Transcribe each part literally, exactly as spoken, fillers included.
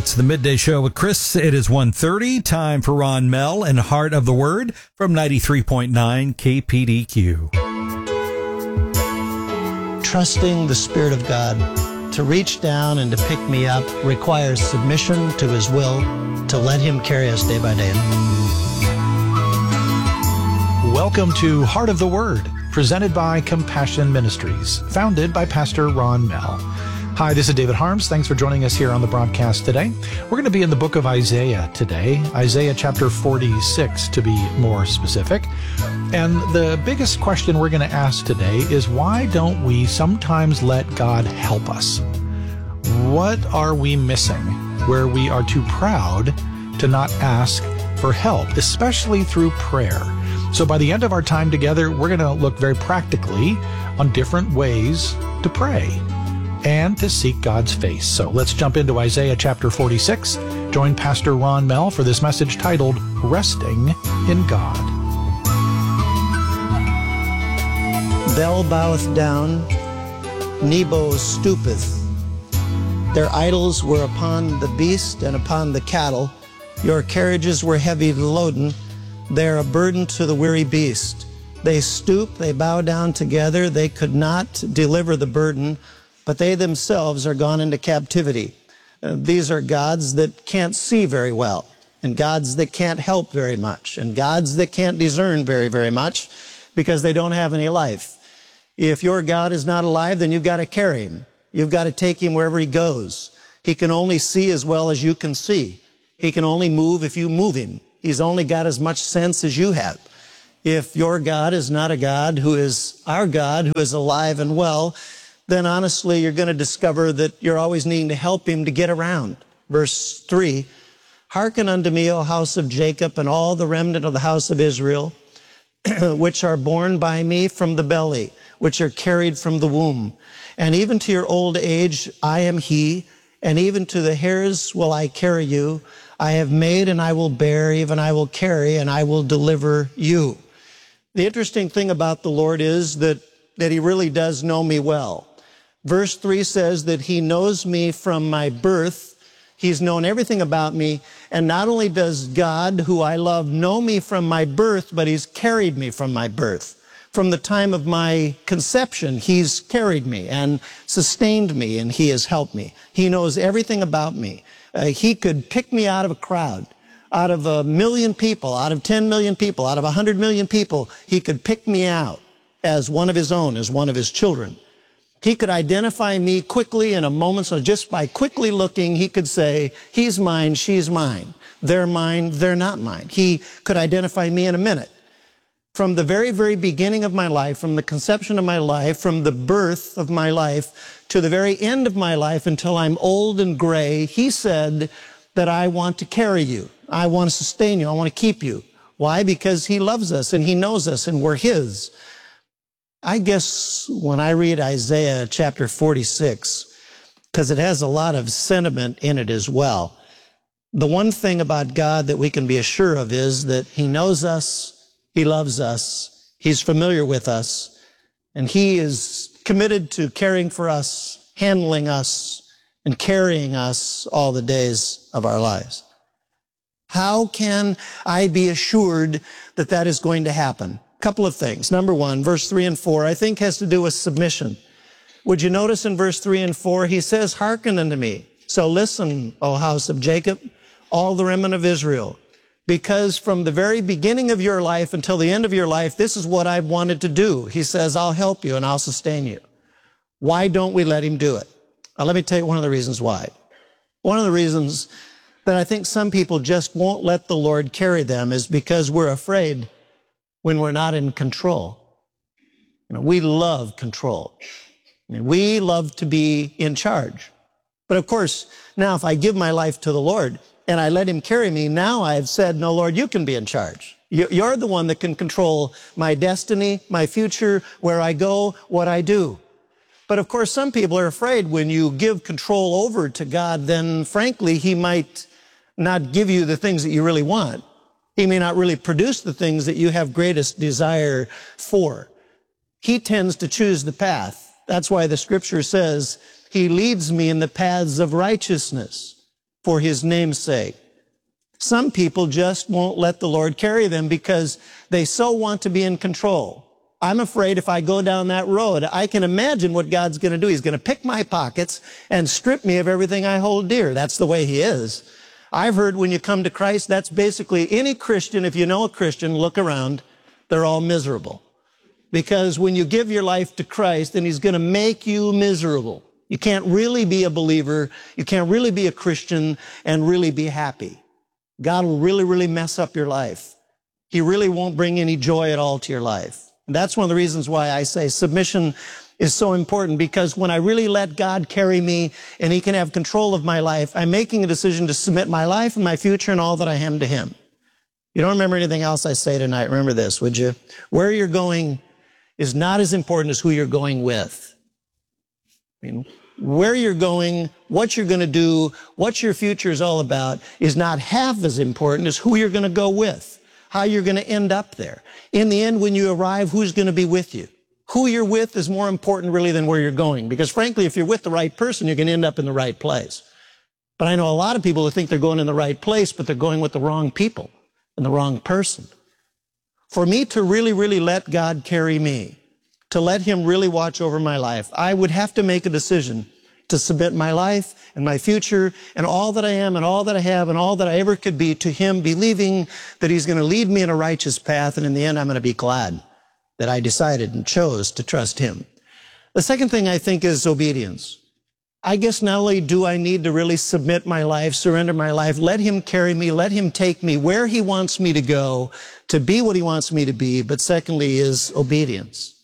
It's the Midday Show with Chris. It is one thirty. Time for Ron Mell and Heart of the Word from ninety-three point nine K P D Q. Trusting the Spirit of God to reach down and to pick me up requires submission to His will, to let Him carry us day by day. Welcome to Heart of the Word, presented by Compassion Ministries, founded by Pastor Ron Mell. Hi, this is David Harms. Thanks for joining us here on the broadcast today. We're going to be in the book of Isaiah today, Isaiah chapter forty-six to be more specific. And the biggest question we're going to ask today is, why don't we sometimes let God help us? What are we missing where we are too proud to not ask for help, especially through prayer? So by the end of our time together, we're going to look very practically on different ways to pray and to seek God's face. So let's jump into Isaiah chapter forty-six. Join Pastor Ron Mell for this message titled, Resting in God. Bel boweth down, Nebo stoopeth. Their idols were upon the beast and upon the cattle. Your carriages were heavy loaden. They are a burden to the weary beast. They stoop, they bow down together. They could not deliver the burden, but they themselves are gone into captivity. Uh, these are gods that can't see very well, and gods that can't help very much, and gods that can't discern very, very much because they don't have any life. If your God is not alive, then you've got to carry Him. You've got to take Him wherever He goes. He can only see as well as you can see. He can only move if you move Him. He's only got as much sense as you have. If your God is not a God who is our God, who is alive and well, then honestly, you're going to discover that you're always needing to help Him to get around. Verse three, hearken unto me, O house of Jacob, and all the remnant of the house of Israel, which are born by me from the belly, which are carried from the womb. And even to your old age, I am He, and even to the hairs will I carry you. I have made, and I will bear, even I will carry, and I will deliver you. The interesting thing about the Lord is that, that He really does know me well. Verse three says that He knows me from my birth. He's known everything about me. And not only does God, who I love, know me from my birth, but He's carried me from my birth. From the time of my conception, He's carried me and sustained me, and He has helped me. He knows everything about me. Uh, he could pick me out of a crowd, out of a million people, out of ten million people, out of a hundred million people. He could pick me out as one of His own, as one of His children. He could identify me quickly in a moment. So just by quickly looking, He could say, he's mine, she's mine. They're mine, they're not mine. He could identify me in a minute. From the very, very beginning of my life, from the conception of my life, from the birth of my life to the very end of my life until I'm old and gray, He said that I want to carry you. I want to sustain you. I want to keep you. Why? Because He loves us and He knows us and we're His. I guess when I read Isaiah chapter forty-six, because it has a lot of sentiment in it as well, the one thing about God that we can be assured of is that He knows us, He loves us, He's familiar with us, and He is committed to caring for us, handling us, and carrying us all the days of our lives. How can I be assured that that is going to happen? Couple of things. Number one, verse three and four, I think has to do with submission. Would you notice in verse three and four, He says, hearken unto me. So listen, O house of Jacob, all the remnant of Israel, because from the very beginning of your life until the end of your life, this is what I've wanted to do. He says, I'll help you and I'll sustain you. Why don't we let Him do it? Now, let me tell you one of the reasons why. One of the reasons that I think some people just won't let the Lord carry them is because we're afraid when we're not in control. You know, we love control. I mean, we love to be in charge. But of course, now if I give my life to the Lord and I let Him carry me, now I've said, no, Lord, you can be in charge. You're the one that can control my destiny, my future, where I go, what I do. But of course, some people are afraid when you give control over to God, then frankly, He might not give you the things that you really want. He may not really produce the things that you have greatest desire for. He tends to choose the path. That's why the scripture says, He leads me in the paths of righteousness. for his name's sake. Some people just won't let the Lord carry them because they so want to be in control. I'm afraid if I go down that road, I can imagine what God's going to do. He's going to pick my pockets and strip me of everything I hold dear. That's the way he is. I've heard when you come to Christ, that's basically any Christian, if you know a Christian, look around, they're all miserable. Because when you give your life to Christ, then he's going to make you miserable. You can't really be a believer, you can't really be a Christian and really be happy. God will really, really mess up your life. He really won't bring any joy at all to your life. And that's one of the reasons why I say submission is so important, because when I really let God carry me and he can have control of my life, I'm making a decision to submit my life and my future and all that I am to him. You don't remember anything else I say tonight, remember this, would you? Where you're going is not as important as who you're going with. I mean, where you're going, what you're going to do, what your future is all about is not half as important as who you're going to go with, how you're going to end up there. In the end, when you arrive, who's going to be with you? Who you're with is more important really than where you're going, because frankly, if you're with the right person, you're going to end up in the right place. But I know a lot of people who think they're going in the right place, but they're going with the wrong people and the wrong person. For me to really, really let God carry me, to let him really watch over my life, I would have to make a decision to submit my life and my future and all that I am and all that I have and all that I ever could be to him, believing that he's going to lead me in a righteous path, and in the end I'm going to be glad that I decided and chose to trust him. The second thing I think is obedience. I guess not only do I need to really submit my life, surrender my life, let him carry me, let him take me where he wants me to go, to be what he wants me to be, but secondly is obedience.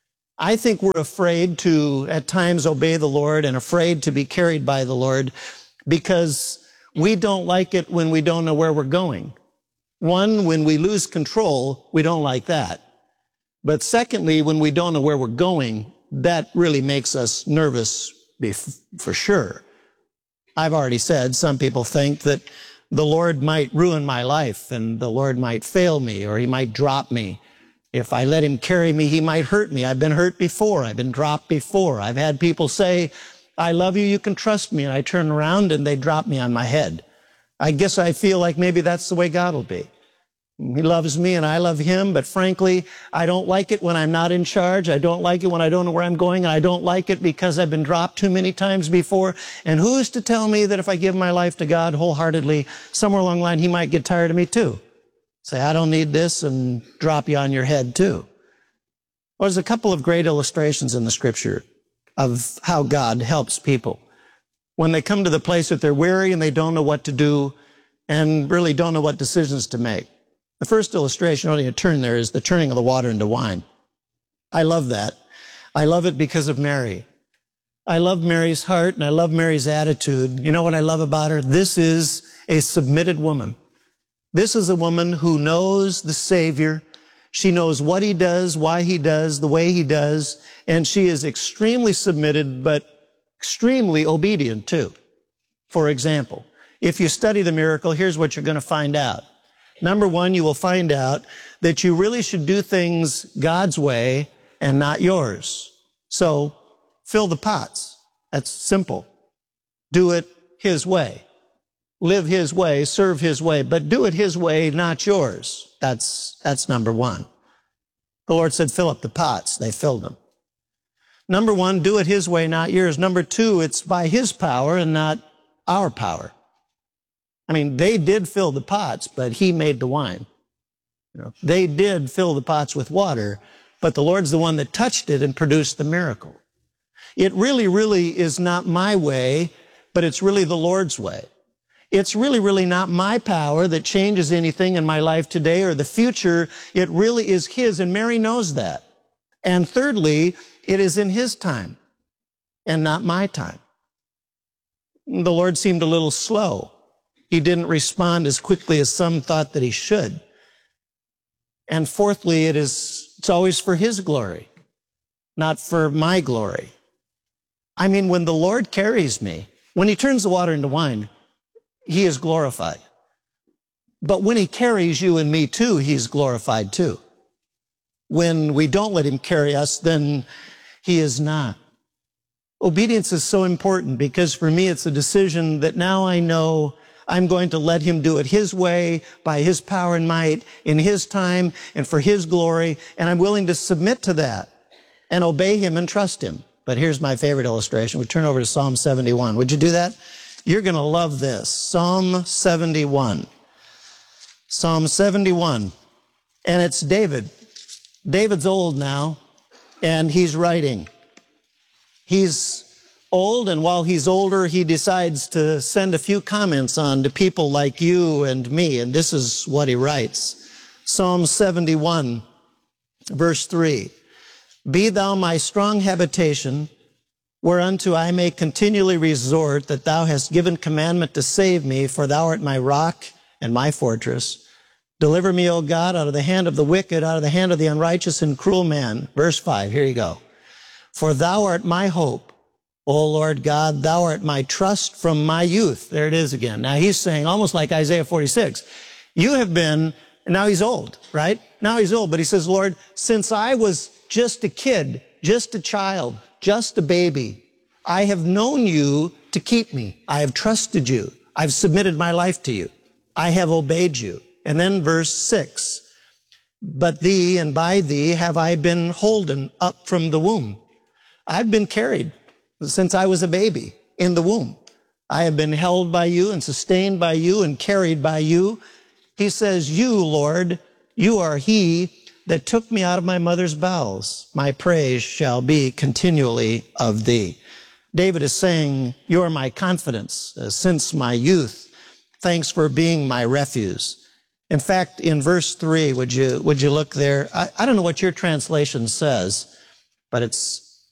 I think we're afraid to, at times, obey the Lord and afraid to be carried by the Lord because we don't like it when we don't know where we're going. One, when we lose control, we don't like that. But secondly, when we don't know where we're going, that really makes us nervous for sure. I've already said some people think that the Lord might ruin my life and the Lord might fail me or he might drop me. If I let him carry me, he might hurt me. I've been hurt before. I've been dropped before. I've had people say, I love you, you can trust me. And I turn around and they drop me on my head. I guess I feel like maybe that's the way God will be. He loves me and I love him, but frankly, I don't like it when I'm not in charge. I don't like it when I don't know where I'm going. And I don't like it because I've been dropped too many times before. And who's to tell me that if I give my life to God wholeheartedly, somewhere along the line, he might get tired of me too. Say, I don't need this, and drop you on your head too. Well, there's a couple of great illustrations in the scripture of how God helps people when they come to the place that they're weary and they don't know what to do and really don't know what decisions to make. The first illustration, only a turn there, is the turning of the water into wine. I love that. I love it because of Mary. I love Mary's heart and I love Mary's attitude. You know what I love about her? This is a submitted woman. This is a woman who knows the Savior. She knows what he does, why he does, the way he does, and she is extremely submitted, but extremely obedient too. For example, if you study the miracle, here's what you're going to find out. Number one, you will find out that you really should do things God's way and not yours. So, fill the pots. That's simple. Do it his way. Live his way, serve his way, but do it his way, not yours. That's, that's number one. The Lord said, fill up the pots. They filled them. Number one, do it his way, not yours. Number two, it's by his power and not our power. I mean, they did fill the pots, but he made the wine. You know, they did fill the pots with water, but the Lord's the one that touched it and produced the miracle. It really, really is not my way, but it's really the Lord's way. It's really, really not my power that changes anything in my life today or the future. It really is his, and Mary knows that. And thirdly, it is in his time and not my time. The Lord seemed a little slow. He didn't respond as quickly as some thought that he should. And fourthly, it is, it's always for his glory, not for my glory. I mean, when the Lord carries me, when he turns the water into wine, he is glorified. But when he carries you and me too, he's glorified too. When we don't let him carry us, then he is not. Obedience is so important because for me it's a decision that now I know I'm going to let him do it his way, by his power and might, in his time, and for his glory, and I'm willing to submit to that and obey him and trust him. But here's my favorite illustration. We turn over to Psalm seventy-one. Would you do that? You're going to love this. Psalm seventy-one. Psalm seventy-one. And it's David. David's old now, and he's writing. He's old, and while he's older, he decides to send a few comments on to people like you and me, and this is what he writes. Psalm seventy-one, verse three. Be thou my strong habitation, whereunto I may continually resort, that thou hast given commandment to save me, for thou art my rock and my fortress. Deliver me, O God, out of the hand of the wicked, out of the hand of the unrighteous and cruel man. Verse five, here you go. For thou art my hope, O Lord God, thou art my trust from my youth. There it is again. Now he's saying, almost like Isaiah forty-six, you have been, now he's old, right? Now he's old, but he says, Lord, since I was just a kid, just a child, just a baby, I have known you to keep me. I have trusted you. I've submitted my life to you. I have obeyed you. And then verse six, but thee and by thee have I been holden up from the womb. I've been carried since I was a baby in the womb. I have been held by you and sustained by you and carried by you. He says, you, Lord, you are he that took me out of my mother's bowels. My praise shall be continually of thee. David is saying, you are my confidence uh, since my youth. Thanks for being my refuge. In fact, in verse three, would you, would you look there? I, I don't know what your translation says, but it's